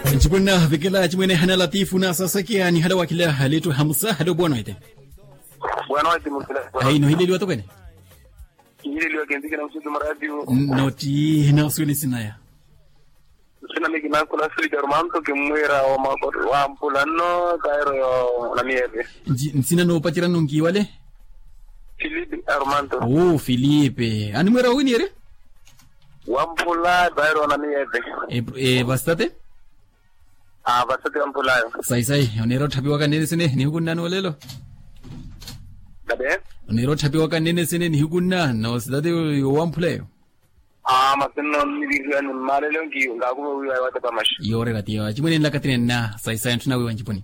Njibuna vikila chimwene hana latifu na sasa kia ni hada wakila halitu hamsa hado bwana ite. Bwana ite mutila. Ai no hili liwa tokene. Hili liwa kenziki na usudu maradio. Noti na usuli sinaya. Sina miki na kula suri Armando ke mwera o makoto wa mpulano kairo yo na miebe. Nsina no patira nungi wale? Filipe Armando. Oh Filipe. Ani mwera wini ere? Wampula kairo na miebe. Bastate? Bastate wampula yo. Sai onero thapi waka nene sene ni hukunna walelo. Dabe? Onero thapi waka nene sene ni hukunna no sidade wampula yo. Masino niligia ni malelo ngi ngakume uyu ayawata pamashi. Yore gatiyo. Chimwene nlakatine na sai ntuna wewe njiponi.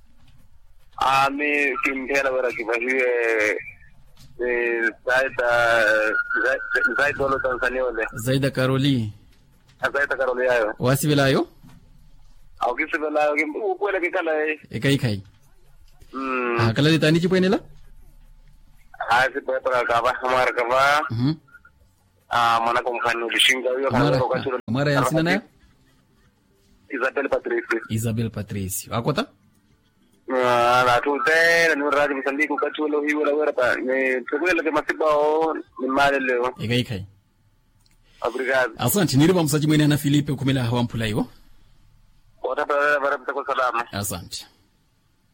Mi kimpela wera kibahiwe Zaida olo Tanzania ole. Zaida Karoli. Zaida Karoli ayo. Wasibelayo? Au kisibelayo ukwele kikala Ekai. Kala ditani chipwene la? Si puede para acá, Mara Cava. Mana kumfanya bishinga hiyo kana Mara ya sina nayo? Isabel Patricio. Akota? Na tute na radio Mozambique kachulo hiyo la wera pa. Ni tukwele ke masibao ni male leo. Ekai. Obrigado. Asante niriba msaji mwene na Filipe kumela hawampula hiyo. Ota para mtako salama. Asante.